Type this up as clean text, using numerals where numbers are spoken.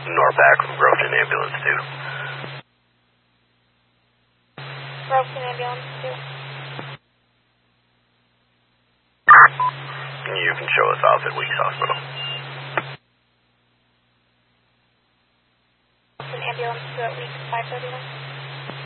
Norpac from Groveton Ambulance 2. Groveton Ambulance 2. You can show us off at Weeks Hospital. Groveton Ambulance 2 at Weeks 531.